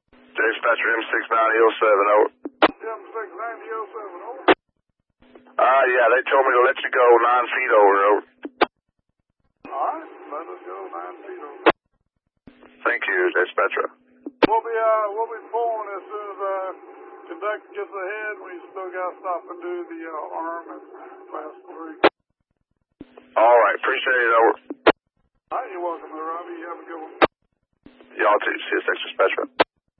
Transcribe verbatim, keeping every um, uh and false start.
Dispatcher M six ninety oh seven, over. M six ninety oh seven, over. Ah, uh, yeah, they told me to let you go nine feet over, over. Alright, let us go nine feet over. Thank you, Dispatcher. We'll be, uh, we'll be pulling as soon as, uh, conductor gets ahead. We still gotta stop and do the, uh, arm and class three. Alright, appreciate it, over. Alright, you're welcome, Robbie. You have a good one. Y'all too, C S X Dispatcher.